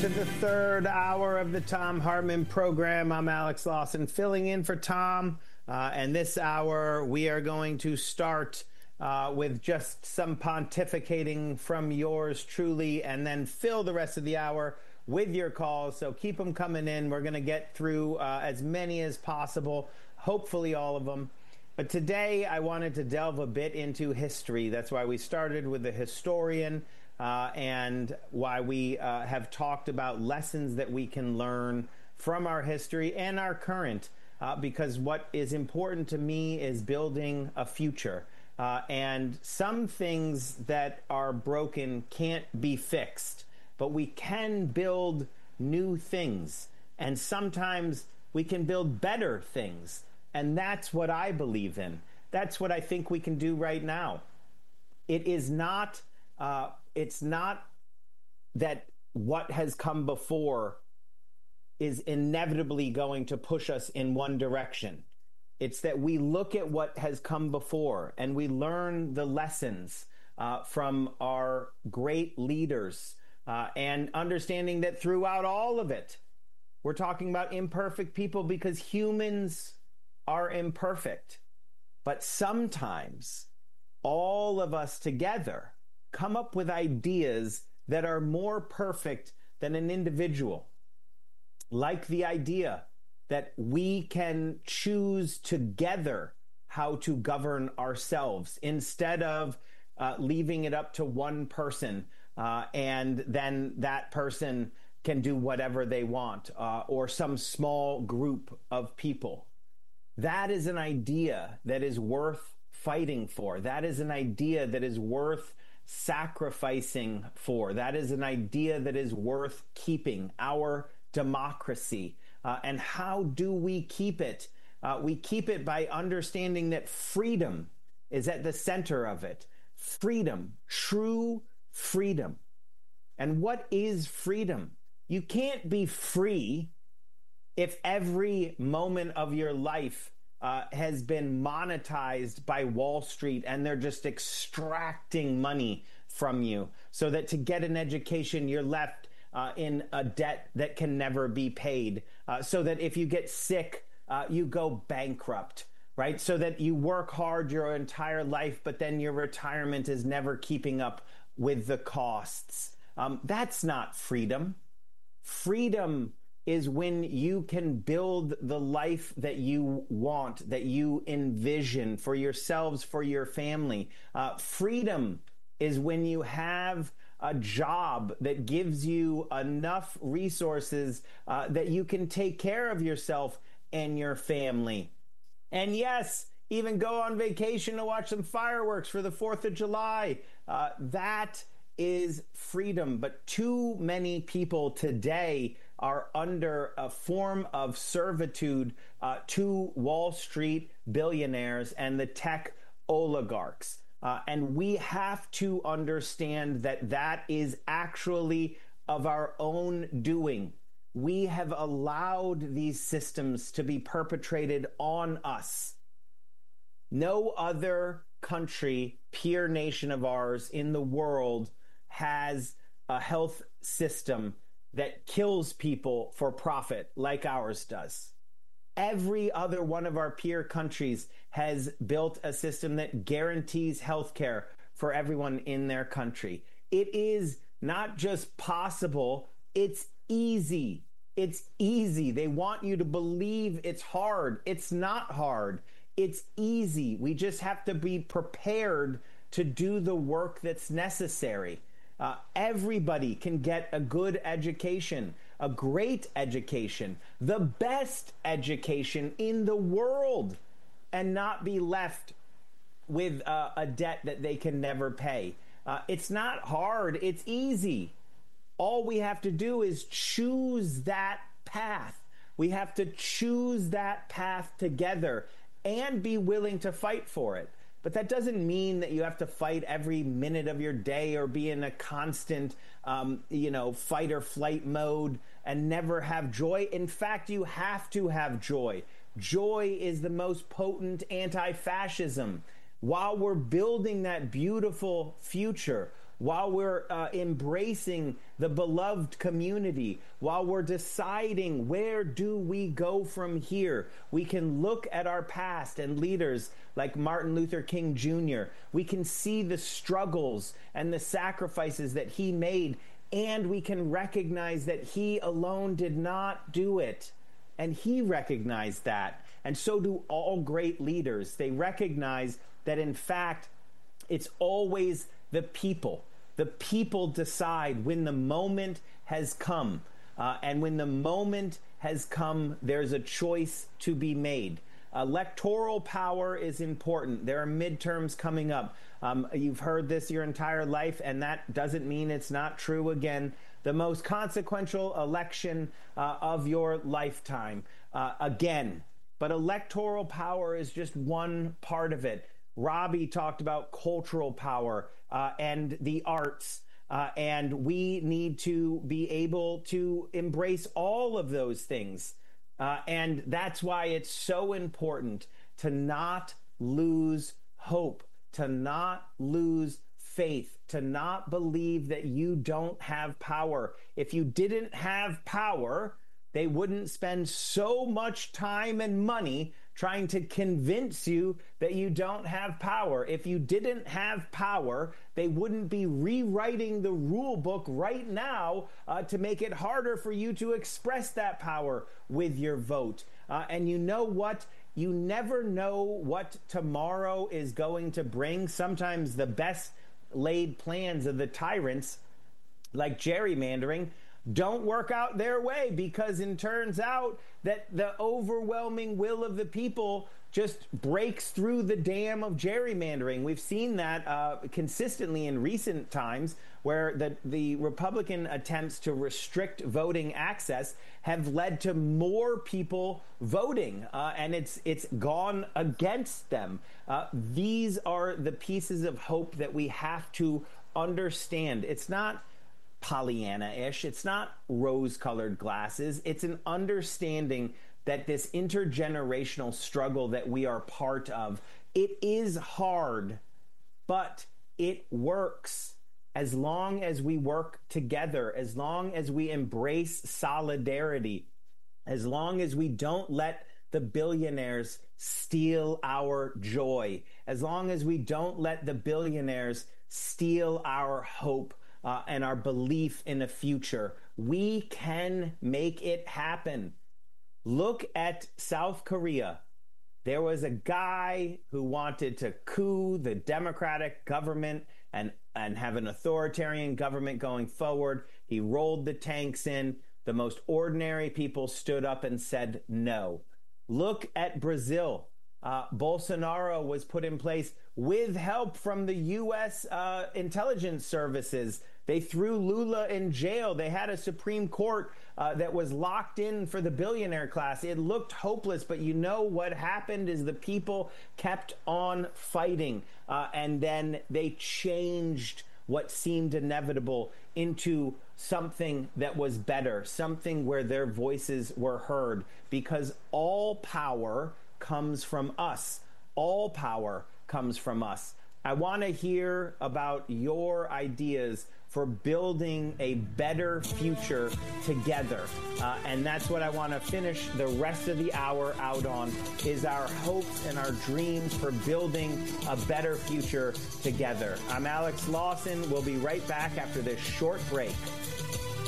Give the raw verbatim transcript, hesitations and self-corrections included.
to the third hour of the Thom Hartmann program. I'm Alex Lawson, filling in for Tom. Uh, and this hour, we are going to start uh, with just some pontificating from yours truly, and then fill the rest of the hour with your calls. So keep them coming in. We're going to get through uh, as many as possible, hopefully all of them. But today, I wanted to delve a bit into history. That's why we started with the historian. Uh, and why we uh, have talked about lessons that we can learn from our history and our current, uh, because what is important to me is building a future. Uh, and some things that are broken can't be fixed, but we can build new things. And sometimes we can build better things. And that's what I believe in. That's what I think we can do right now. It is not... Uh, It's not that what has come before is inevitably going to push us in one direction. It's that we look at what has come before and we learn the lessons uh, from our great leaders, uh, and understanding that throughout all of it, we're talking about imperfect people because humans are imperfect. But sometimes all of us together come up with ideas that are more perfect than an individual. Like the idea that we can choose together how to govern ourselves instead of uh, leaving it up to one person, uh, and then that person can do whatever they want, uh, or some small group of people. That is an idea that is worth fighting for. That is an idea that is worth sacrificing for. That is an idea that is worth keeping, our democracy. Uh, and how do we keep it? Uh, we keep it by understanding that freedom is at the center of it. Freedom, true freedom. And what is freedom? You can't be free if every moment of your life Uh, has been monetized by Wall Street and they're just extracting money from you so that to get an education, you're left uh, in a debt that can never be paid, uh, so that if you get sick, uh, you go bankrupt, right? So that you work hard your entire life, but then your retirement is never keeping up with the costs. Um, that's not freedom. Freedom is when you can build the life that you want, that you envision for yourselves, for your family. Uh, freedom is when you have a job that gives you enough resources uh, that you can take care of yourself and your family. And yes, even go on vacation to watch some fireworks for the fourth of July. Uh, that is freedom. But too many people today are under a form of servitude uh, to Wall Street billionaires and the tech oligarchs. Uh, and we have to understand that that is actually of our own doing. We have allowed these systems to be perpetrated on us. No other country, peer nation of ours in the world has a health system that kills people for profit like ours does. Every other one of our peer countries has built a system that guarantees health care for everyone in their country. It is not just possible, it's easy. It's easy. They want you to believe it's hard. It's not hard. It's easy. We just have to be prepared to do the work that's necessary. Uh, everybody can get a good education, a great education, the best education in the world, and not be left with uh, a debt that they can never pay. Uh, it's not hard. It's easy. All we have to do is choose that path. We have to choose that path together and be willing to fight for it. But that doesn't mean that you have to fight every minute of your day or be in a constant, um, you know, fight or flight mode and never have joy. In fact, you have to have joy. Joy is the most potent anti-fascism. While we're building that beautiful future, while we're uh, embracing the beloved community, while we're deciding where do we go from here, we can look at our past and leaders like Martin Luther King Junior We can see the struggles and the sacrifices that he made, and we can recognize that he alone did not do it. And he recognized that. And so do all great leaders. They recognize that, in fact, it's always the people. The people decide when the moment has come. Uh, and when the moment has come, there's a choice to be made. Electoral power is important. There are midterms coming up. Um, you've heard this your entire life, and that doesn't mean it's not true again. The most consequential election uh, of your lifetime, uh, again. But electoral power is just one part of it. Robbie talked about cultural power uh, and the arts. Uh, and we need to be able to embrace all of those things. Uh, and that's why it's so important to not lose hope, to not lose faith, to not believe that you don't have power. If you didn't have power, they wouldn't spend so much time and money trying to convince you that you don't have power. If you didn't have power, they wouldn't be rewriting the rule book right now uh, to make it harder for you to express that power with your vote. Uh, and you know what? You never know what tomorrow is going to bring. Sometimes the best laid plans of the tyrants, like gerrymandering, don't work out their way, because it turns out that the overwhelming will of the people just breaks through the dam of gerrymandering. We've seen that uh, consistently in recent times, where the, the Republican attempts to restrict voting access have led to more people voting, uh, and it's it's gone against them. Uh, these are the pieces of hope that we have to understand. It's not Pollyanna-ish. It's not rose-colored glasses. It's an understanding that this intergenerational struggle that we are part of, it is hard, but it works as long as we work together, as long as we embrace solidarity, as long as we don't let the billionaires steal our joy, as long as we don't let the billionaires steal our hope. Uh, and our belief in a future. We can make it happen. Look at South Korea. There was a guy who wanted to coup the democratic government and, and have an authoritarian government going forward. He rolled the tanks in. The most ordinary people stood up and said no. Look at Brazil. Uh, Bolsonaro was put in place with help from the U S uh, intelligence services. They threw Lula in jail. They had a Supreme Court uh, that was locked in for the billionaire class. It looked hopeless, but you know what happened is the people kept on fighting, uh, and then they changed what seemed inevitable into something that was better, something where their voices were heard, because all power comes from us. All power comes from us. I want to hear about your ideas for building a better future together. Uh, and that's what I want to finish the rest of the hour out on, is our hopes and our dreams for building a better future together. I'm Alex Lawson. We'll be right back after this short break.